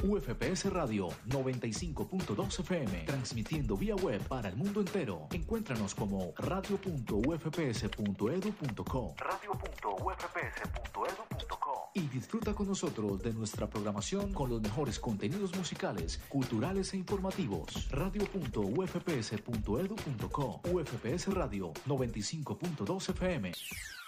UFPS Radio 95.2 FM, transmitiendo vía web para el mundo entero. Encuéntranos como radio.ufps.edu.co y disfruta con nosotros de nuestra programación con los mejores contenidos musicales, culturales e informativos. Radio.ufps.edu.co UFPS Radio 95.2 FM.